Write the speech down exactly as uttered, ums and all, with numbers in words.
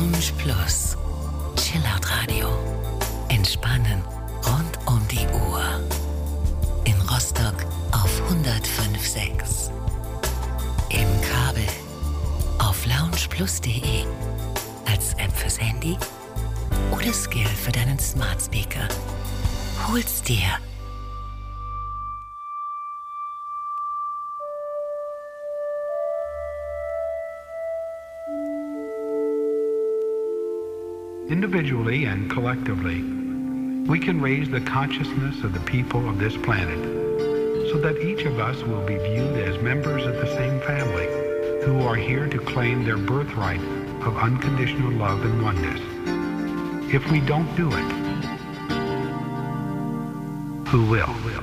Lounge Plus. Chillout Radio. Entspannen rund um die Uhr. In Rostock auf hundertfünf Komma sechs. Im Kabel auf loungeplus punkt de. Als App fürs Handy oder Skill für deinen Smart Speaker. Hol's dir. Individually and collectively, we can raise the consciousness of the people of this planet so that each of us will be viewed as members of the same family who are here to claim their birthright of unconditional love and oneness. If we don't do it, who will?